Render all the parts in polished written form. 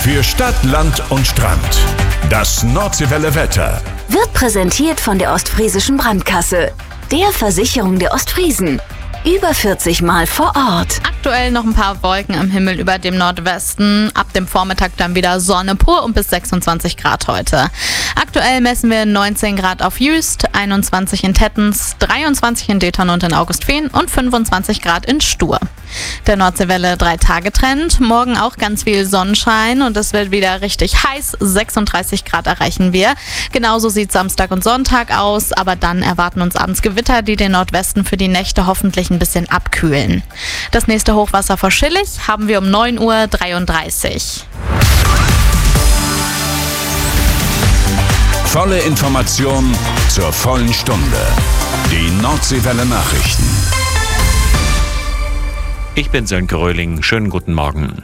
Für Stadt, Land und Strand. Das Nordseewelle Wetter wird präsentiert von der Ostfriesischen Brandkasse, der Versicherung der Ostfriesen. Über 40 Mal vor Ort. Aktuell noch ein paar Wolken am Himmel über dem Nordwesten. Ab dem Vormittag dann wieder Sonne pur und bis 26 Grad heute. Aktuell messen wir 19 Grad auf Jüst, 21 in Tettens, 23 in Detern und in Augustfehn und 25 Grad in Stur. Der Nordseewelle 3-Tage-Trend. Morgen auch ganz viel Sonnenschein und es wird wieder richtig heiß. 36 Grad erreichen wir. Genauso sieht Samstag und Sonntag aus, aber dann erwarten uns abends Gewitter, die den Nordwesten für die Nächte hoffentlich ein bisschen abkühlen. Das nächste Hochwasser vor Schillig haben wir um 9:33 Uhr. Volle Information zur vollen Stunde. Die Nordseewelle Nachrichten. Ich bin Sönke Röhling. Schönen guten Morgen.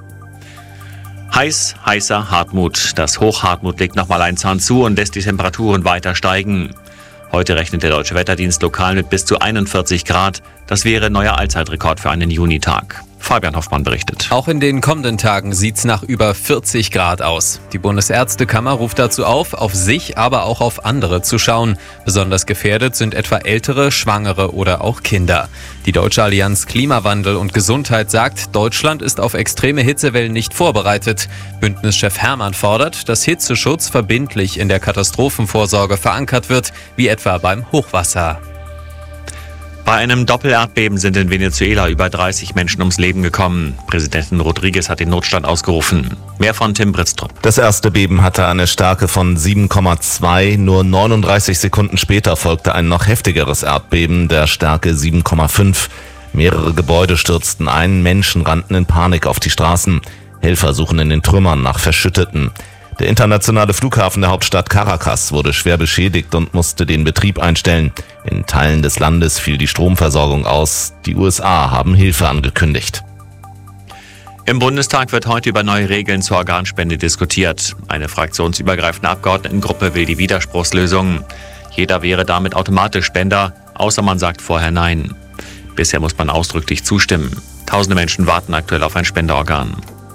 Heißer Hartmut. Das Hochhartmut legt nochmal einen Zahn zu und lässt die Temperaturen weiter steigen. Heute rechnet der Deutsche Wetterdienst lokal mit bis zu 41 Grad. Das wäre neuer Allzeitrekord für einen Junitag. Fabian Hoffmann berichtet. Auch in den kommenden Tagen sieht's nach über 40 Grad aus. Die Bundesärztekammer ruft dazu auf sich, aber auch auf andere zu schauen. Besonders gefährdet sind etwa Ältere, Schwangere oder auch Kinder. Die Deutsche Allianz Klimawandel und Gesundheit sagt, Deutschland ist auf extreme Hitzewellen nicht vorbereitet. Bündnischef Hermann fordert, dass Hitzeschutz verbindlich in der Katastrophenvorsorge verankert wird, wie etwa beim Hochwasser. Bei einem Doppelerdbeben sind in Venezuela über 30 Menschen ums Leben gekommen. Präsidentin Rodriguez hat den Notstand ausgerufen. Mehr von Tim Britztrup. Das erste Beben hatte eine Stärke von 7,2. Nur 39 Sekunden später folgte ein noch heftigeres Erdbeben der Stärke 7,5. Mehrere Gebäude stürzten ein, Menschen rannten in Panik auf die Straßen. Helfer suchen in den Trümmern nach Verschütteten. Der internationale Flughafen der Hauptstadt Caracas wurde schwer beschädigt und musste den Betrieb einstellen. In Teilen des Landes fiel die Stromversorgung aus. Die USA haben Hilfe angekündigt. Im Bundestag wird heute über neue Regeln zur Organspende diskutiert. Eine fraktionsübergreifende Abgeordnetengruppe will die Widerspruchslösung. Jeder wäre damit automatisch Spender, außer man sagt vorher Nein. Bisher muss man ausdrücklich zustimmen. Tausende Menschen warten aktuell auf ein Spenderorgan.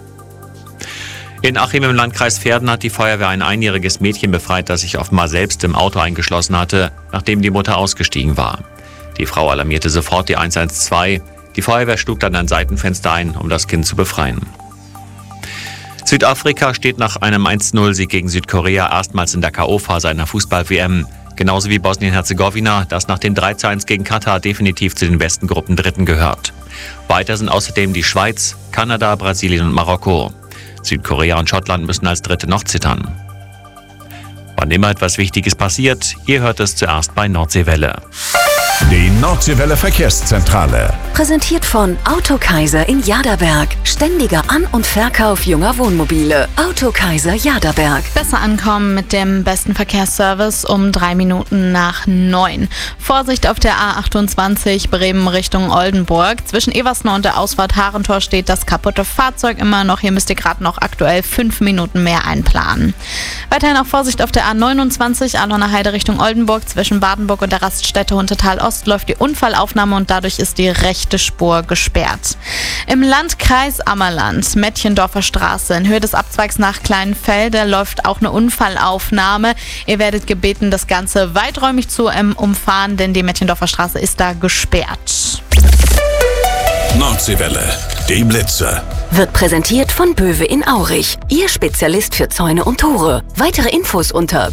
In Achim im Landkreis Verden hat die Feuerwehr ein einjähriges Mädchen befreit, das sich offenbar selbst im Auto eingeschlossen hatte, nachdem die Mutter ausgestiegen war. Die Frau alarmierte sofort die 112. Die Feuerwehr schlug dann ein Seitenfenster ein, um das Kind zu befreien. Südafrika steht nach einem 1:0-Sieg gegen Südkorea erstmals in der K.O.-Phase einer Fußball-WM. Genauso wie Bosnien-Herzegowina, das nach dem 3:1 gegen Katar definitiv zu den besten Gruppendritten gehört. Weiter sind außerdem die Schweiz, Kanada, Brasilien und Marokko. Südkorea und Schottland müssen als Dritte noch zittern. Wann immer etwas Wichtiges passiert, ihr hört es zuerst bei Nordseewelle. Die Nordseewelle Verkehrszentrale. Präsentiert von Autokaiser in Jaderberg. Ständiger An- und Verkauf junger Wohnmobile. Autokaiser Jaderberg. Besser ankommen mit dem besten Verkehrsservice um 9:03. Vorsicht auf der A28 Bremen Richtung Oldenburg. Zwischen Eversner und der Ausfahrt Harentor steht das kaputte Fahrzeug immer noch. Hier müsst ihr gerade noch aktuell 5 Minuten mehr einplanen. Weiterhin auch Vorsicht auf der A29 Alhoner Heide Richtung Oldenburg. Zwischen Badenburg und der Raststätte Huntetal Ost läuft die Unfallaufnahme und dadurch ist die rechte Spur gesperrt. Im Landkreis Ammerland, Mettchendorfer Straße, in Höhe des Abzweigs nach Kleinfelde läuft auch eine Unfallaufnahme. Ihr werdet gebeten, das Ganze weiträumig zu umfahren, denn die Mettchendorfer Straße ist da gesperrt. Nordseewelle, die Blitze. Wird präsentiert von Böwe in Aurich. Ihr Spezialist für Zäune und Tore. Weitere Infos unter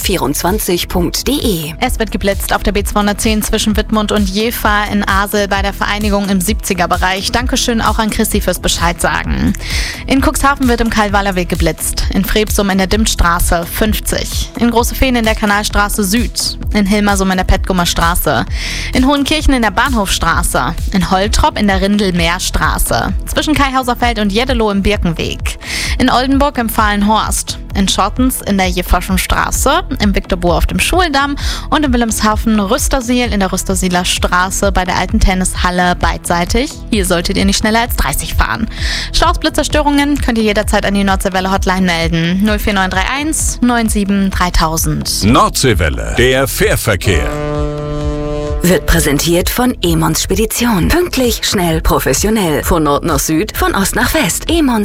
böwe24.de. Es wird geblitzt auf der B210 zwischen Wittmund und Jever in Asel bei der Vereinigung im 70er-Bereich. Dankeschön auch an Christi fürs Bescheid sagen. In Cuxhaven wird im Kalvaler Weg geblitzt. In Frebsum in der Dimmstraße 50. In Großefehn in der Kanalstraße Süd. In Hilmersum in der Pettgumer Straße. In Hohenkirchen in der Bahnhofstraße. In Holtrop in der Rindelmeerstraße. Zwischen Kaihauserfeld und Jeddelo im Birkenweg. In Oldenburg im Fahlenhorst. In Schottens in der Jeverschen Straße. Im Viktorboer auf dem Schuldamm. Und in Wilhelmshaven Rüstersiel in der Rüstersieler Straße bei der alten Tennishalle beidseitig. Hier solltet ihr nicht schneller als 30 fahren. Staus, Blitzerstörungen könnt ihr jederzeit an die Nordseewelle Hotline melden. 04931 97 3000. Nordseewelle, der Fährverkehr. Wird präsentiert von Emons Spedition. Pünktlich, schnell, professionell. Von Nord nach Süd, von Ost nach West. Emons.